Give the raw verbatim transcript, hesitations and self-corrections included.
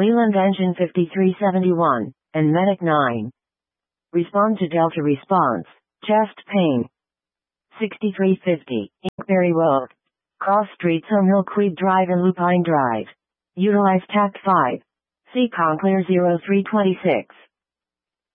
Leland Engine fifty-three seventy-one, and Medic nine. Respond to Delta response. Chest pain. sixty-three fifty, Inkberry Road. Cross Streets on Milkweed Drive and Lupine Drive. Utilize Tact five. C Conclair zero three two six.